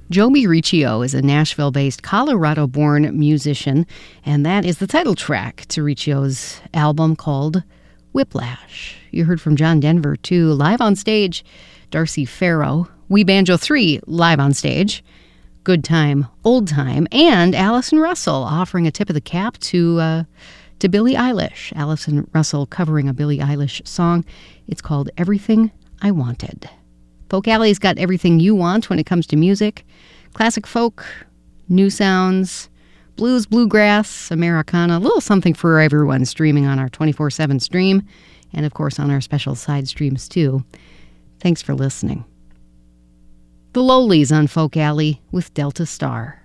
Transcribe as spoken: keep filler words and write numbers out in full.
Joby Riccio is a Nashville-based, Colorado-born musician, and that is the title track to Riccio's album called Whiplash. You heard from John Denver, too, live on stage. Darcy Farrow, We Banjo three, live on stage. Good Time, Old Time, and Allison Russell offering a tip of the cap to uh, to Billie Eilish. Allison Russell covering a Billie Eilish song. It's called Everything I Wanted. Folk Alley's got everything you want when it comes to music. Classic folk, new sounds, blues, bluegrass, Americana, a little something for everyone streaming on our twenty-four seven stream and, of course, on our special side streams, too. Thanks for listening. The Lowlies on Folk Alley with Delta Star.